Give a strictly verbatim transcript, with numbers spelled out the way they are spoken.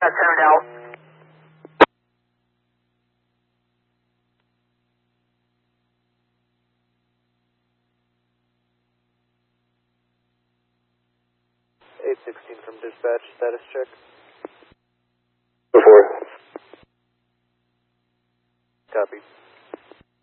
turned out. eight sixteen from dispatch, status check.